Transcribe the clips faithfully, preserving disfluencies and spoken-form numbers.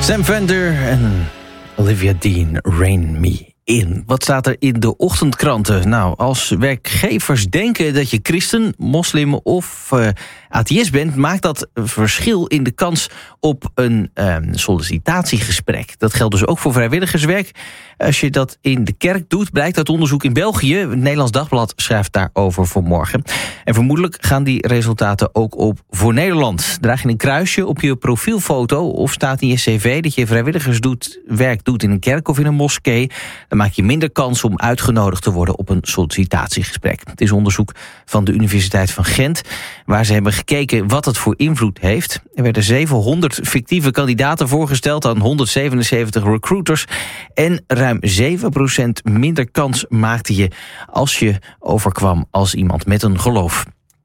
Sam Fender en Olivia Dean, Rain Me In. Wat staat er in de ochtendkranten? Nou, als werkgevers denken dat je christen, moslim of uh, atheïst bent, maakt dat een verschil in de kans op een uh, sollicitatiegesprek. Dat geldt dus ook voor vrijwilligerswerk. Als je dat in de kerk doet, blijkt uit onderzoek in België. Het Nederlands Dagblad schrijft daarover vanmorgen. En vermoedelijk gaan die resultaten ook op voor Nederland. Draag je een kruisje op je profielfoto of staat in je cv dat je vrijwilligerswerk doet in een kerk of in een moskee, dan maak je minder kans om uitgenodigd te worden op een sollicitatiegesprek. Het is onderzoek van de Universiteit van Gent, waar ze hebben gekeken wat het voor invloed heeft. Er werden zevenhonderd fictieve kandidaten voorgesteld aan honderdzevenenzeventig recruiters en ruim zeven procent minder kans maakte je als je overkwam als iemand met een geloof.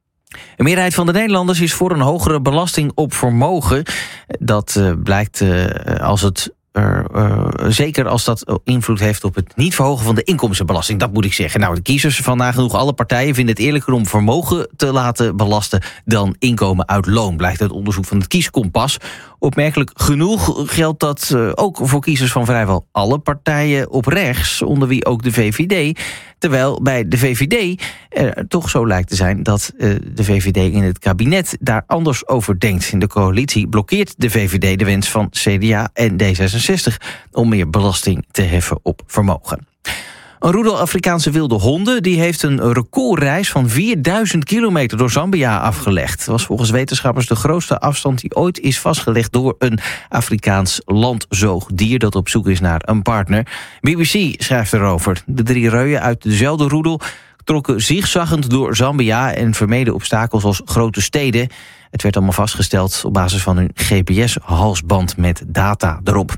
Een meerderheid van de Nederlanders is voor een hogere belasting op vermogen. Dat uh, blijkt uh, als het Uh, uh, zeker als dat invloed heeft op het niet verhogen van de inkomstenbelasting. Dat moet ik zeggen. Nou, de kiezers van nagenoeg alle partijen vinden het eerlijker om vermogen te laten belasten dan inkomen uit loon, blijkt uit onderzoek van het Kieskompas. Opmerkelijk genoeg geldt dat uh, ook voor kiezers van vrijwel alle partijen op rechts, onder wie ook de V V D. Terwijl bij de V V D er toch zo lijkt te zijn dat uh, de V V D in het kabinet daar anders over denkt. In de coalitie blokkeert de V V D de wens van C D A en D zesenzestig om meer belasting te heffen op vermogen. Een roedel Afrikaanse wilde honden die heeft een recordreis van vierduizend kilometer door Zambia afgelegd. Het was volgens wetenschappers de grootste afstand die ooit is vastgelegd door een Afrikaans landzoogdier dat op zoek is naar een partner. B B C schrijft erover. De drie reuën uit dezelfde roedel trokken zigzaggend door Zambia en vermeden obstakels als grote steden. Het werd allemaal vastgesteld op basis van hun G P S-halsband met data erop.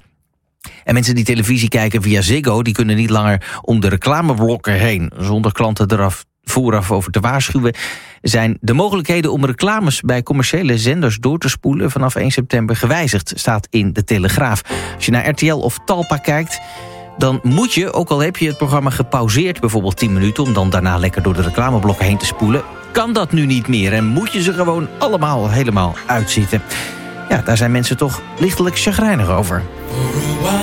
En mensen die televisie kijken via Ziggo, die kunnen niet langer om de reclameblokken heen. Zonder klanten eraf vooraf over te waarschuwen, zijn de mogelijkheden om reclames bij commerciële zenders door te spoelen vanaf één september gewijzigd, staat in de Telegraaf. Als je naar R T L of Talpa kijkt, dan moet je, ook al heb je het programma gepauzeerd, bijvoorbeeld tien minuten, om dan daarna lekker door de reclameblokken heen te spoelen, kan dat nu niet meer en moet je ze gewoon allemaal helemaal uitzitten. Ja, daar zijn mensen toch lichtelijk chagrijnig over.